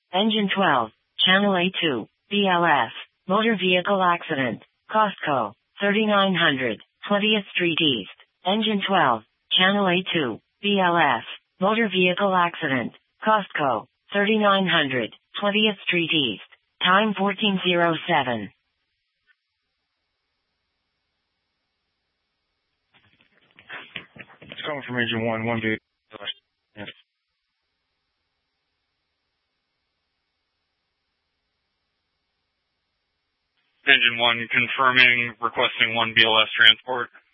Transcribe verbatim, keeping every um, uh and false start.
Engine twelve, Channel A two, B L S, Motor Vehicle Accident, Costco, thirty-nine hundred, twentieth Street East. Engine twelve, Channel A two, B L S, Motor Vehicle Accident, Costco, thirty-nine hundred, twentieth Street East. Time fourteen oh seven. It's coming from Engine one, one vehicle. Yes. Engine one confirming, requesting one B L S transport.